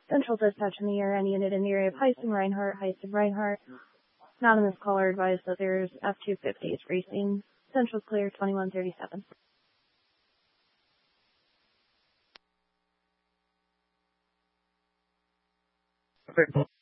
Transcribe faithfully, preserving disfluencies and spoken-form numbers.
Central dispatch in the area, any unit in the area of Heist and Reinhardt, Heist and Reinhardt. Anonymous caller advised that there's F two fifty is racing. Central's clear, twenty-one thirty-seven. Okay.